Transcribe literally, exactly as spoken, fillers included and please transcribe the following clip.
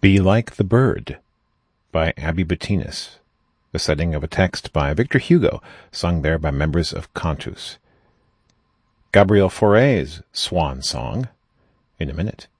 Be Like the Bird by Abby Bettinas, the setting of a text by Victor Hugo, sung there by members of Cantus. Gabriel Fauré's Swan Song, in a minute.